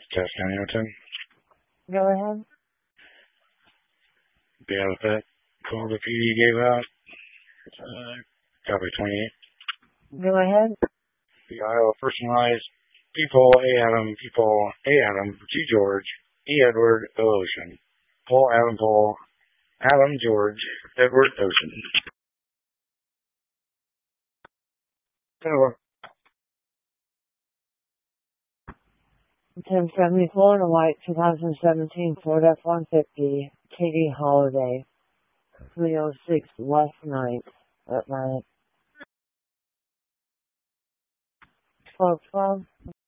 Test Hamilton. Go ahead. The alphabet call the PD gave out. Copy 28. Go ahead. The Iowa personalized people, A. Adam, people, A. Adam, G. George, E. Edward, O. Ocean. Paul, Adam, George, Edward, Ocean. Over. 1074 in a white 2017 Ford F-150, Katie Holiday, 306 West 9th, Atlantic. 1212.